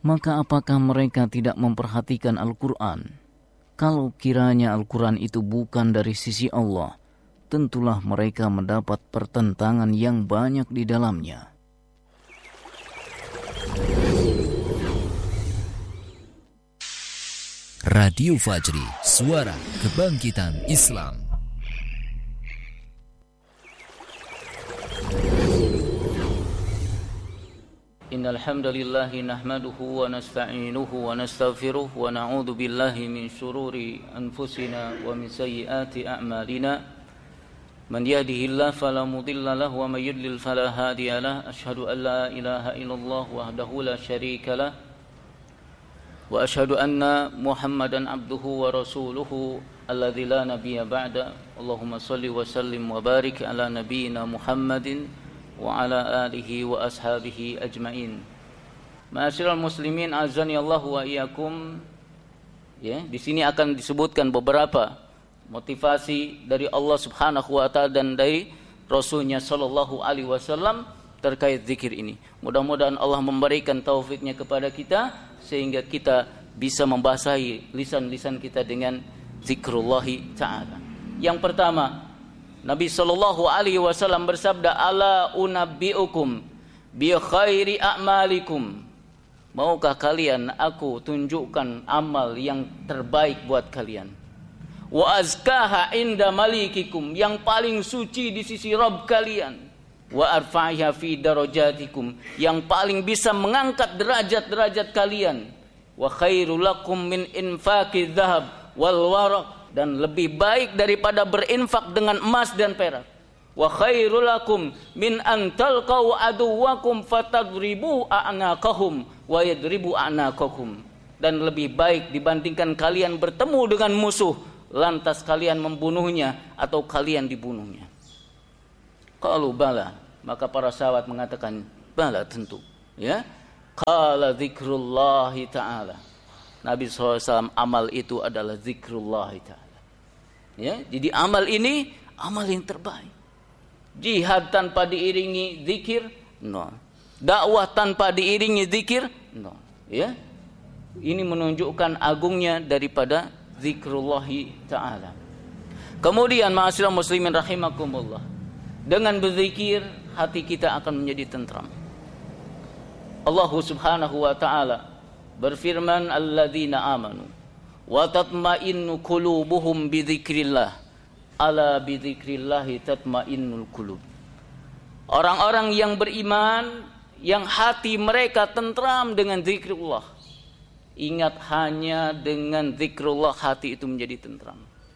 Maka apakah mereka tidak memperhatikan Al-Quran? Kalau kiranya Al-Quran itu bukan dari sisi Allah, tentulah mereka mendapat pertentangan yang banyak di dalamnya. Radio Fajri, suara kebangkitan Islam. Innal hamdalillah nahmaduhu wa nasta'inuhu wa nastaghfiruh wa na'udzu billahi min shururi anfusina wa min sayyiati a'malina. Man yahdihillahu fala mudilla lahu wa may yudlil fala hadiya lahu. Asyhadu an la ilaha illallah wahdahu la syarika lah. Wa asyhadu anna Muhammadan abduhu wa rasuluhu alladzi la nabiyya ba'da. Allahumma shalli wa sallim wa barik ala nabiyyina Muhammadin wa ala alihi wa ashabihi ajmain. Ma'asyiral muslimin azani Allah wa iyyakum. Ya, di sini akan disebutkan beberapa motivasi dari Allah Subhanahu wa taala dan dari Rasulnya sallallahu alaihi wasallam terkait zikir ini. Mudah-mudahan Allah memberikan taufiknya kepada kita sehingga kita bisa membasahi lisan-lisan kita dengan zikrullah ta'ala. Yang pertama, Nabi sallallahu alaihi wasallam bersabda, "Ala unabbiukum bi khairi a'malikum." Maukah kalian aku tunjukkan amal yang terbaik buat kalian? Wa azkaha inda malikikum, yang paling suci di sisi Rabb kalian. Wa arfa'iha fi darajatikum, yang paling bisa mengangkat derajat-derajat kalian. Wa khairul lakum min infaqi dzahab wal waraq, dan lebih baik daripada berinfak dengan emas dan perak. Wa khairul lakum min an talqau aduwakum fatadribu a'naqahum wa yadribu a'naqakum, dan lebih baik dibandingkan kalian bertemu dengan musuh lantas kalian membunuhnya atau kalian dibunuhnya. Qalu bala, maka para sahabat mengatakan bala, tentu. Ya, qala zikrullahi ta'ala. Nabi SAW, amal itu adalah zikrullah ta'ala. Ya, jadi amal ini amal yang terbaik. Jihad tanpa diiringi zikir, no. Dakwah tanpa diiringi zikir, no. Ya, ini menunjukkan agungnya daripada zikrullah ta'ala. Kemudian ma'asyiral muslimin rahimakumullah, dengan berzikir hati kita akan menjadi tentram. Allah Subhanahu wa ta'ala berfirman, alladzina amanu wa tatma'innu qulubuhum bidzikrillah, ala bidzikrillahi tatma'innul qulub. Orang-orang yang beriman yang hati mereka tentram dengan zikrullah. Ingat, hanya dengan zikrullah hati itu menjadi tentram.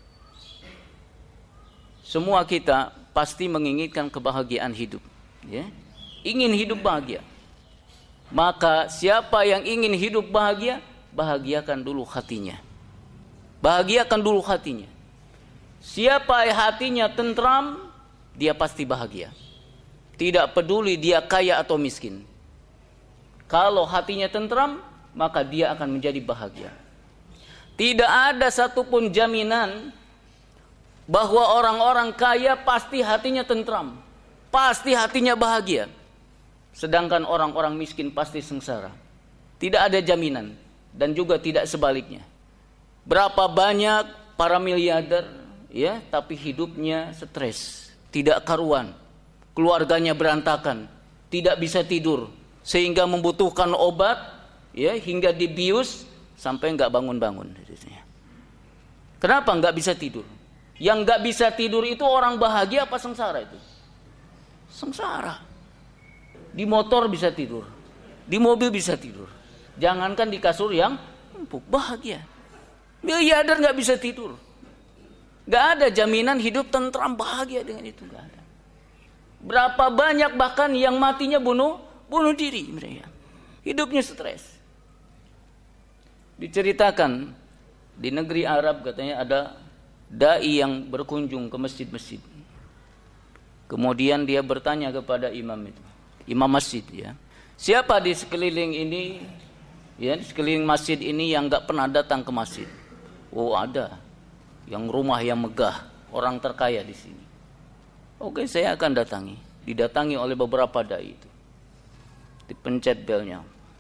Semua kita pasti menginginkan kebahagiaan hidup, ya? Ingin hidup bahagia. Maka siapa yang ingin hidup bahagia, bahagiakan dulu hatinya. Bahagiakan dulu hatinya. Siapa yang hatinya tentram, dia pasti bahagia. Tidak peduli dia kaya atau miskin. Kalau hatinya tentram, maka dia akan menjadi bahagia. Tidak ada satupun jaminan bahwa orang-orang kaya pasti hatinya tentram, pasti hatinya bahagia. Sedangkan orang-orang miskin pasti sengsara. Tidak ada jaminan, dan juga tidak sebaliknya. Berapa banyak para miliarder, ya, tapi hidupnya stres, tidak karuan, keluarganya berantakan, tidak bisa tidur, sehingga membutuhkan obat, ya, hingga dibius sampai nggak bangun-bangun. Kenapa nggak bisa tidur? Yang nggak bisa tidur itu orang bahagia apa sengsara itu? Sengsara. Di motor bisa tidur, di mobil bisa tidur. Jangankan di kasur yang empuk, bahagia. Miliarder nggak bisa tidur. Nggak ada jaminan hidup tentram bahagia dengan itu, nggak ada. Berapa banyak bahkan yang matinya bunuh diri mereka. Hidupnya stres. Diceritakan di negeri Arab katanya ada dai yang berkunjung ke masjid-masjid. Kemudian dia bertanya kepada imam itu, imam masjid, ya, siapa di sekeliling ini, ya, di sekeliling masjid ini yang nggak pernah datang ke masjid? Oh, ada, yang rumah yang megah, orang terkaya di sini. Oke, saya akan datangi. Didatangi oleh beberapa dai itu. Dipencet belnya.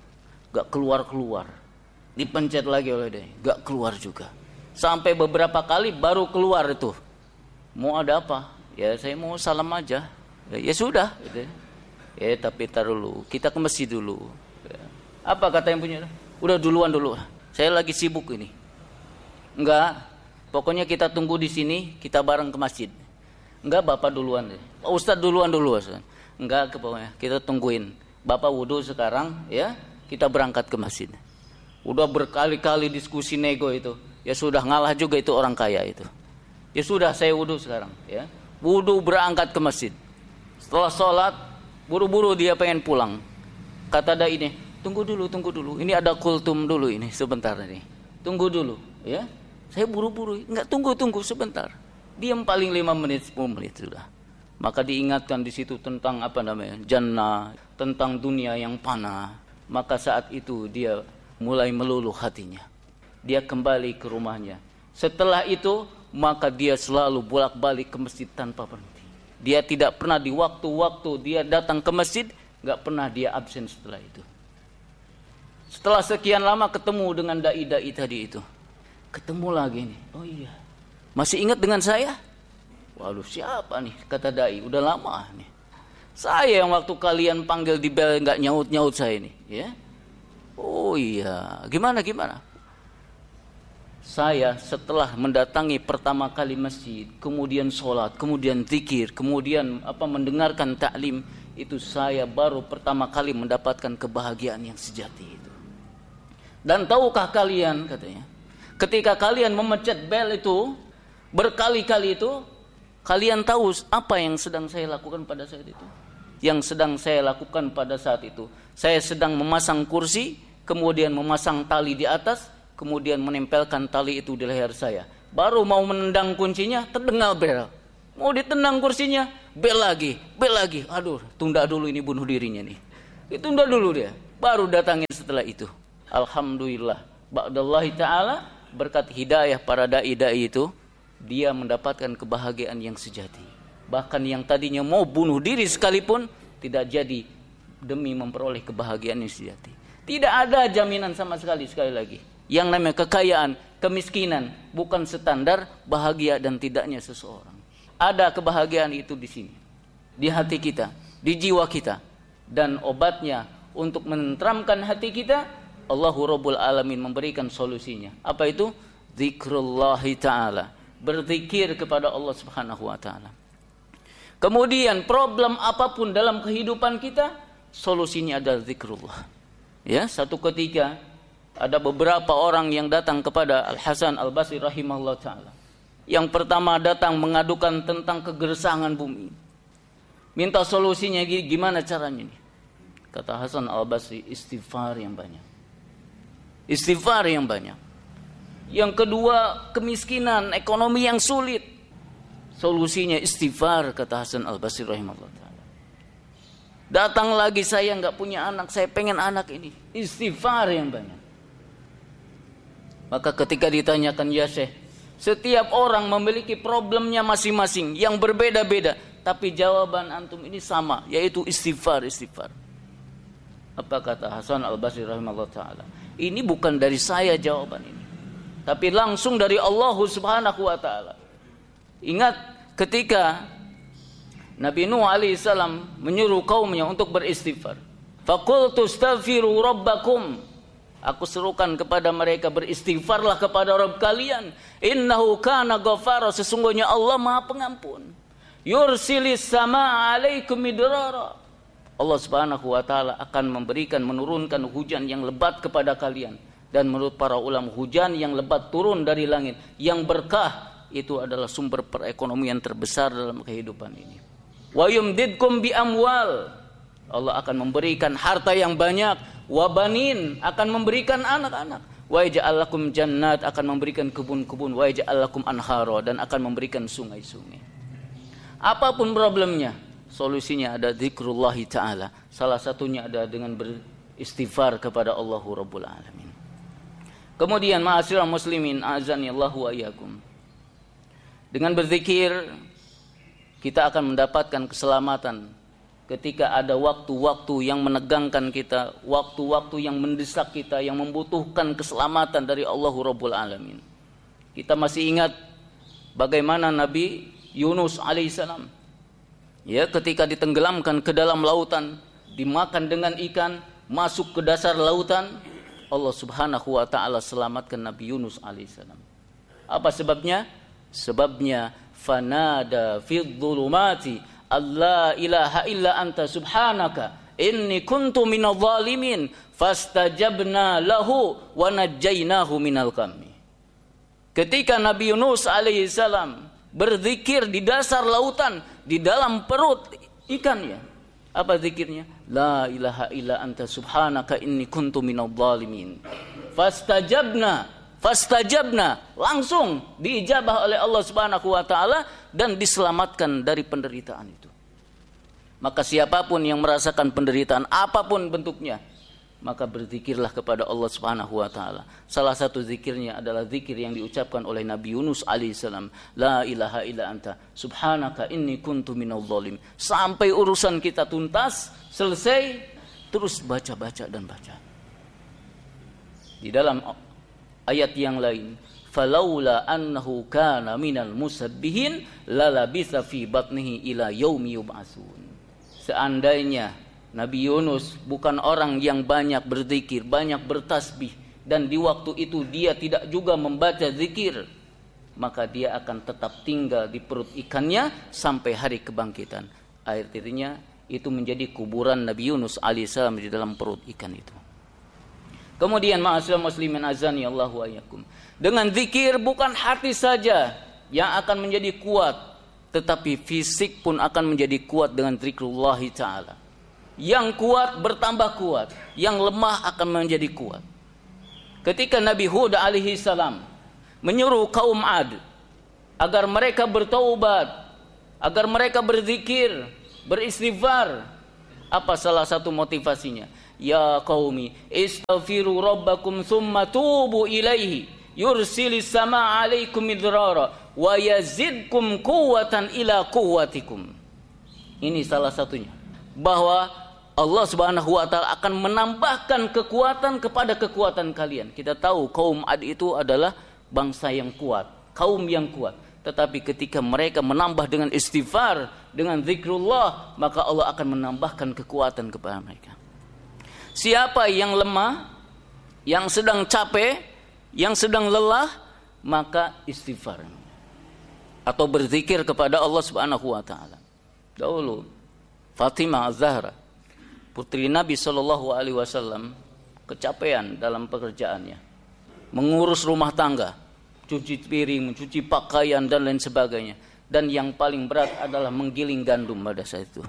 gak keluar-keluar. Dipencet lagi oleh dia, gak keluar juga. Sampai beberapa kali baru keluar itu. Mau ada apa? Ya saya mau salam aja. Ya sudah. Gitu. Ya tapi tar dulu, kita ke masjid dulu. Apa kata yang punya? Udah duluan dulu. Saya lagi sibuk ini. Enggak. Pokoknya kita tunggu di sini, kita bareng ke masjid. Enggak, Bapak duluan deh. Ustadz duluan dulu. Enggak, pokoknya kita tungguin. Bapak wudhu sekarang, ya. Kita berangkat ke masjid. Udah berkali-kali diskusi nego itu. Ya sudah, ngalah juga itu orang kaya itu. Ya sudah, saya wudhu sekarang, ya. Wudhu berangkat ke masjid. Setelah sholat, buru-buru dia pengen pulang. Kata dai ini, tunggu dulu. Ini ada kultum dulu ini sebentar nih. Tunggu dulu, ya. Saya buru-buru, enggak tunggu sebentar. Diam paling 5 menit, 10 menit sudah. Maka diingatkan di situ tentang jannah, tentang dunia yang fana. Maka saat itu dia mulai meluluh hatinya. Dia kembali ke rumahnya. Setelah itu, maka dia selalu bolak-balik ke masjid tanpa berhenti. Dia tidak pernah di waktu-waktu dia datang ke masjid, enggak pernah dia absen setelah itu. Setelah sekian lama ketemu dengan dai-dai tadi itu. Ketemu lagi nih. Oh iya. Masih ingat dengan saya? Waduh, siapa nih? Kata dai, udah lama nih. Saya yang waktu kalian panggil di bel enggak nyaut-nyaut saya nih, ya. Oh iya. Gimana? Saya setelah mendatangi pertama kali masjid, kemudian sholat, kemudian zikir, kemudian mendengarkan taklim, itu saya baru pertama kali mendapatkan kebahagiaan yang sejati itu. Dan tahukah kalian, katanya, ketika kalian memencet bel itu berkali-kali itu, kalian tahu apa yang sedang saya lakukan pada saat itu? Yang sedang saya lakukan pada saat itu, saya sedang memasang kursi, kemudian memasang tali di atas, kemudian menempelkan tali itu di leher saya. Baru mau menendang kuncinya, terdengar bel. Mau ditendang kursinya, bel lagi. Aduh, tunda dulu ini bunuh dirinya nih. Tunda dulu dia. Baru datangin setelah itu. Alhamdulillah. Ba'dallahi ta'ala, berkat hidayah para dai-dai itu, dia mendapatkan kebahagiaan yang sejati. Bahkan yang tadinya mau bunuh diri sekalipun, tidak jadi demi memperoleh kebahagiaan yang sejati. Tidak ada jaminan sama sekali lagi. Yang namanya kekayaan, kemiskinan bukan standar bahagia dan tidaknya seseorang. Ada kebahagiaan itu di sini, di hati kita, di jiwa kita, dan obatnya untuk menenteramkan hati kita, Allahu Rabbul Alamin memberikan solusinya. Apa itu? Zikrullahi ta'ala, berzikir kepada Allah Subhanahu wa ta'ala. Kemudian problem apapun dalam kehidupan kita, solusinya adalah zikrullah. Ya, satu ketika ada beberapa orang yang datang kepada Al-Hasan Al-Basri rahimahullah ta'ala. Yang pertama datang mengadukan tentang kegersangan bumi. Minta solusinya gimana caranya nih? Kata Hasan Al-Basri, istighfar yang banyak. Istighfar yang banyak. Yang kedua, kemiskinan, ekonomi yang sulit. Solusinya istighfar, kata Hasan Al-Basri rahimahullah ta'ala. Datang lagi, saya enggak punya anak, saya pengen anak ini. Istighfar yang banyak. Maka ketika ditanyakan, ya Syekh, setiap orang memiliki problemnya masing-masing yang berbeda-beda, tapi jawaban antum ini sama, yaitu istighfar. Apa kata Hasan Al-Basri rahimahullah ta'ala? Ini bukan dari saya jawaban ini, tapi langsung dari Allah Subhanahu wa ta'ala. Ingat ketika Nabi Nuh alaihissalam menyuruh kaumnya untuk beristighfar. Faqultu astaghfiru rabbakum. Aku serukan kepada mereka, beristighfarlah kepada Rabb kalian. Innahu kana ghafara, sesungguhnya Allah Maha Pengampun. Yursilis samaa 'alaikum midrara. Allah Subhanahu wa taala akan menurunkan hujan yang lebat kepada kalian. Dan menurut para ulama, hujan yang lebat turun dari langit yang berkah, itu adalah sumber perekonomian terbesar dalam kehidupan ini. Wa yumdidkum bi amwal. Allah akan memberikan harta yang banyak. Wa banin, akan memberikan anak-anak. Wa yaj'al lakum jannat, akan memberikan kebun-kebun. Wa yaj'al lakum anhara, dan akan memberikan sungai-sungai. Apapun problemnya, solusinya ada zikrullahi ta'ala. Salah satunya ada dengan beristighfar kepada Allahu Rabbul Alamin. Kemudian ma'asyiral muslimin, a'azanillahu wa iyyakum. Dengan berzikir kita akan mendapatkan keselamatan, ketika ada waktu-waktu yang menegangkan kita, waktu-waktu yang mendesak kita, yang membutuhkan keselamatan dari Allah Rabbul Alamin. Kita masih ingat bagaimana Nabi Yunus alaihissalam, ya, ketika ditenggelamkan ke dalam lautan, dimakan dengan ikan, masuk ke dasar lautan, Allah Subhanahu wa taala selamatkan Nabi Yunus alaihissalam. Apa sebabnya? Sebabnya fanada fid dhulumati alla ilaha illa anta subhanaka inni kuntu minadh dhalimin fastajabna lahu wa najjaynahu minal ghammi. Ketika Nabi Yunus alaihissalam berzikir di dasar lautan, di dalam perut ikannya, apa zikirnya? La ilaha illa anta subhanaka inni kuntu minadh dhalimin. Fastajabna, langsung diijabah oleh Allah Subhanahu wa taala dan diselamatkan dari penderitaan itu. Maka siapapun yang merasakan penderitaan apapun bentuknya, maka berzikirlah kepada Allah Subhanahu wa taala. Salah satu zikirnya adalah zikir yang diucapkan oleh Nabi Yunus alaihissalam, la ilaha illa anta subhanaka inni kuntu minadh dhalim. Sampai urusan kita tuntas, selesai, terus baca dan baca. Di dalam ayat yang lain, falaula annahu kana minal musabbihin lalabitha fi batnihi ila yaumi yub'atsun. Seandainya Nabi Yunus bukan orang yang banyak berzikir, banyak bertasbih, dan di waktu itu dia tidak juga membaca zikir, maka dia akan tetap tinggal di perut ikannya sampai hari kebangkitan. Air titiknya itu menjadi kuburan Nabi Yunus alaihissalam di dalam perut ikan itu. Kemudian ma'asyiral muslimin azani Allahu ayyakum, dengan zikir bukan hati saja yang akan menjadi kuat, tetapi fisik pun akan menjadi kuat dengan zikrullah ta'ala. Yang kuat bertambah kuat, yang lemah akan menjadi kuat. Ketika Nabi Hud alaihi salam menyuruh kaum Ad agar mereka bertaubat, agar mereka berzikir, beristighfar, apa salah satu motivasinya? Ya qaumi istaghfiru rabbakum thumma tubu ilaihi yursilis samaa 'alaikum midrara wa yazidkum quwwatan ila quwwatikum. Ini salah satunya, bahwa Allah Subhanahu wa taala akan menambahkan kekuatan kepada kekuatan kalian. Kita tahu kaum Ad itu adalah bangsa yang kuat, kaum yang kuat. Tetapi ketika mereka menambah dengan istighfar, dengan zikrullah, maka Allah akan menambahkan kekuatan kepada mereka. Siapa yang lemah, yang sedang capek, yang sedang lelah, maka istighfar atau berzikir kepada Allah Subhanahu wa taala. Dahulu Fatimah Az-Zahra, putri Nabi sallallahu alaihi wasallam, kecapean dalam pekerjaannya, mengurus rumah tangga, cuci piring, mencuci pakaian dan lain sebagainya, dan yang paling berat adalah menggiling gandum pada saat itu.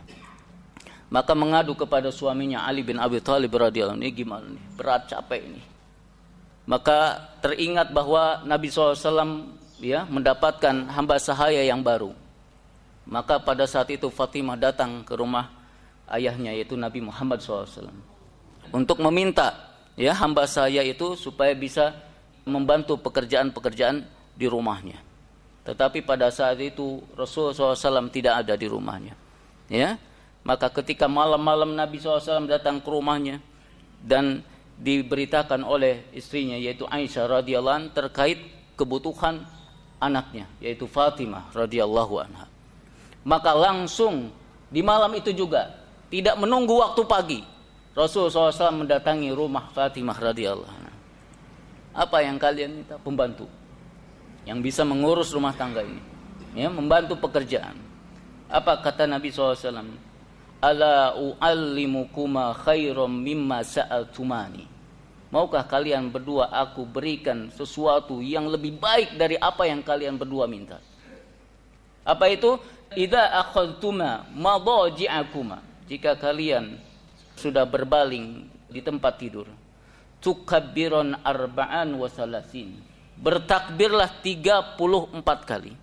Maka mengadu kepada suaminya Ali bin Abi Thalib radhiyallahu anhu, gimana nih, berat, capek ini. Maka teringat bahwa Nabi SAW ya mendapatkan hamba sahaya yang baru. Maka pada saat itu Fatimah datang ke rumah ayahnya, yaitu Nabi Muhammad SAW, untuk meminta ya hamba saya itu supaya bisa membantu pekerjaan-pekerjaan di rumahnya. Tetapi pada saat itu Rasulullah SAW tidak ada di rumahnya. Ya, maka ketika malam-malam Nabi SAW datang ke rumahnya dan diberitakan oleh istrinya, yaitu Aisyah radhiyallahu anha, terkait kebutuhan anaknya, yaitu Fatimah radhiyallahu anha. Maka langsung di malam itu juga, tidak menunggu waktu pagi, Rasulullah SAW mendatangi rumah Fatimah radhiyallahu anha. Apa yang kalian minta? Pembantu yang bisa mengurus rumah tangga ini, ya, membantu pekerjaan. Apa kata Nabi SAW? Ala u'allimukuma khairam mimma sa'altumani. Maukah kalian berdua aku berikan sesuatu yang lebih baik dari apa yang kalian berdua minta? Apa itu? Idza akhadtuma madaji'akuma, jika kalian sudah berbaling di tempat tidur, tukabbiron arba'an wa salasin, bertakbirlah 34 kali.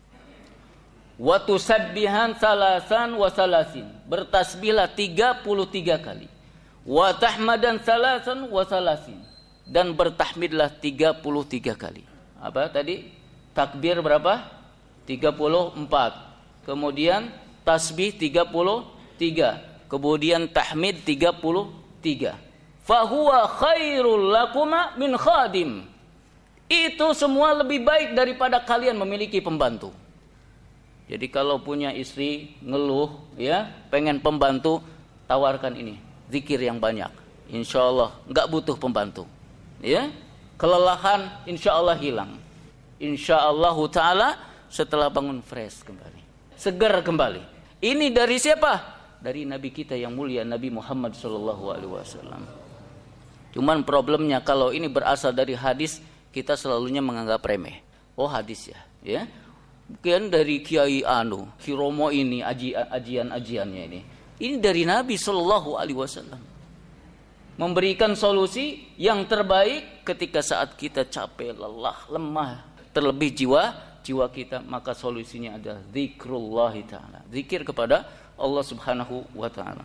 Wa tusabbihan salasan wa salasin, bertasbihlah 33 kali. Wa tahmadan salasan wa salasin, dan bertahmidlah 33 kali. Apa tadi? Takbir berapa? 34. Kemudian tasbih 33. kemudian tahmid 33. Fahuwa khairul lakuma min khadim. Itu semua lebih baik daripada kalian memiliki pembantu. Jadi kalau punya istri ngeluh ya, pengen pembantu, tawarkan ini, zikir yang banyak. Insyaallah enggak butuh pembantu. Ya. Kelelahan insyaallah hilang. Insyaallah taala setelah bangun fresh kembali. Segar kembali. Ini dari siapa? Dari Nabi kita yang mulia, Nabi Muhammad SAW. Cuman problemnya kalau ini berasal dari hadis, kita selalunya menganggap remeh. Oh hadis ya. Bukan dari Kiai Anu, Kiromo ini ajian-ajiannya ini. Ini dari Nabi SAW. Memberikan solusi yang terbaik ketika saat kita capek, lelah, lemah, terlebih jiwa kita, maka solusinya adalah zikrullah ta'ala. Zikir kepada Allah Subhanahu wa ta'ala.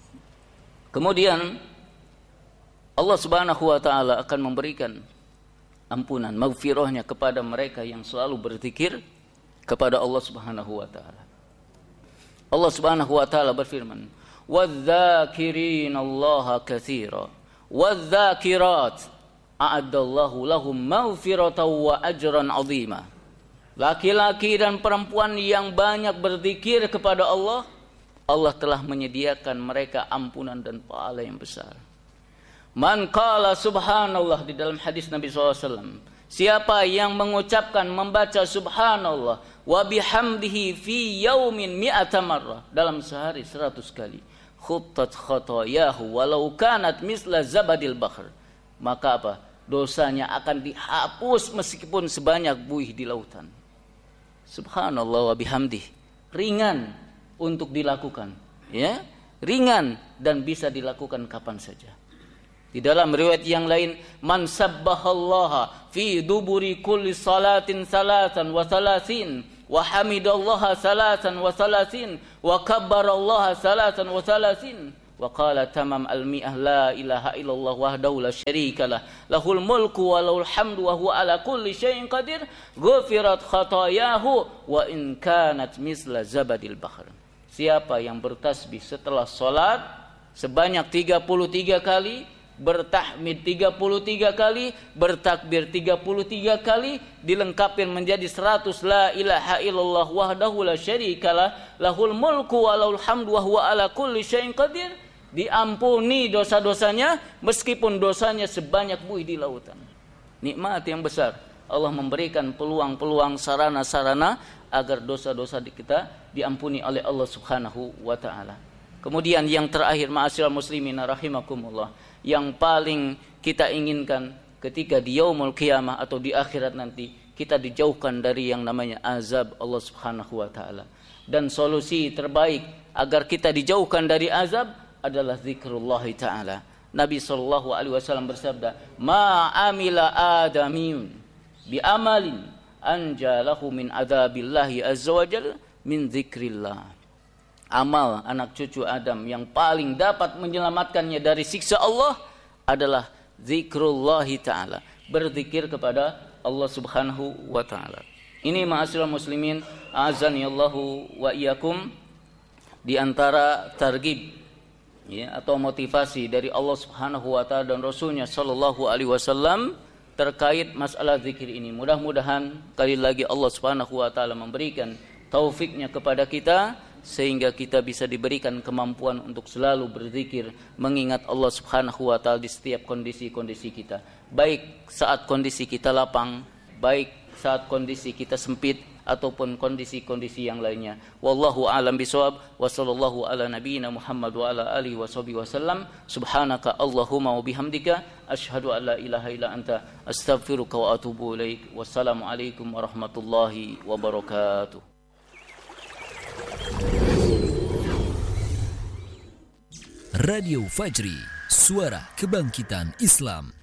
Kemudian Allah Subhanahu wa ta'ala akan memberikan ampunan, maghfirahnya kepada mereka yang selalu berzikir kepada Allah Subhanahu wa ta'ala. Allah Subhanahu wa ta'ala berfirman, وَالذَّاكِرِينَ اللَّهَ كَثِيرًا وَالذَّاكِرَاتِ أَعَدَّ اللَّهُ لَهُمْ مَغْفِرَةً وَأَجْرًا عَظِيمًا. Laki-laki dan perempuan yang banyak berzikir kepada Allah, Allah telah menyediakan mereka ampunan dan pahala yang besar. Man qala subhanallah, di dalam hadis Nabi SAW, siapa yang mengucapkan, membaca subhanallah wa bihamdihi fi yaumin mi'ata marrah, dalam sehari 100 kali, khuttat khatayahu walau kanat misla zabadil bahr, maka apa? Dosanya akan dihapus meskipun sebanyak buih di lautan. Subhanallah wa bihamdih, ringan untuk dilakukan, ya, ringan dan bisa dilakukan kapan saja. Di dalam riwayat yang lain, man sabbahallaha fi duburi kulli salatin salatan wa salasin wa hamidallaha salatan wa salasin wa kabbarallaha salatan wa salasin wa qala tamam al-mi'ah la ilaha illallah wahdahu la syarikalah lahul mulku wa lahul hamdu wa huwa ala kulli syai'in qadir ghufirat khatayahu wa in kanat misla zabadil bahr. Siapa yang bertasbih setelah salat sebanyak 33 kali, bertahmid 33 kali, bertakbir 33 kali, dilengkapi menjadi 100 la ilaha illallah wahdahu la syarikalah lahul mulku wa lahul hamdu wa huwa ala kulli syai'in qadir, diampuni dosa-dosanya meskipun dosanya sebanyak buih di lautan. Nikmat yang besar. Allah memberikan peluang-peluang, sarana-sarana agar dosa-dosa kita diampuni oleh Allah Subhanahu wa taala. Kemudian yang terakhir, ma'asyiral muslimin rahimakumullah, yang paling kita inginkan ketika di yaumul qiyamah atau di akhirat nanti, kita dijauhkan dari yang namanya azab Allah Subhanahu wa taala. Dan solusi terbaik agar kita dijauhkan dari azab adalah zikrullah ta'ala. Nabi SAW bersabda, ma amila adamiyun bi amalin anjalahu min adabillahi azza wa jalla min zikrillah. Amal anak cucu Adam yang paling dapat menyelamatkannya dari siksa Allah adalah zikrullah ta'ala, berzikir kepada Allah Subhanahu wa ta'ala. Ini ma'asyiral muslimin azanillahu wa iyyakum, di antara targhib, ya, atau motivasi dari Allah Subhanahu wa taala dan Rasulnya sallallahu alaihi wasallam terkait masalah zikir ini. Mudah-mudahan kali lagi Allah Subhanahu wa taala memberikan taufiknya kepada kita sehingga kita bisa diberikan kemampuan untuk selalu berzikir, mengingat Allah Subhanahu wa taala di setiap kondisi-kondisi kita. Baik saat kondisi kita lapang, baik saat kondisi kita sempit, ataupun kondisi-kondisi yang lainnya. Wallahu a'lam bishawab. Wa sallallahu ala nabiyyina Muhammad wa ala alihi washabihi wasallam. Subhanaka Allahumma wa bihamdika asyhadu an la ilaha illa anta astaghfiruka wa atubu ilaik. Wassalamu alaikum warahmatullahi wabarakatuh. Radio Fajri, suara kebangkitan Islam.